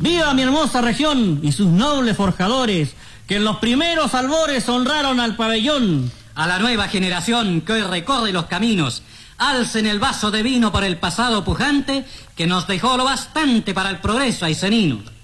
¡Viva mi hermosa región y sus nobles forjadores, que en los primeros albores honraron al pabellón! A la nueva generación que hoy recorre los caminos, alcen el vaso de vino por el pasado pujante que nos dejó lo bastante para el progreso aycenino.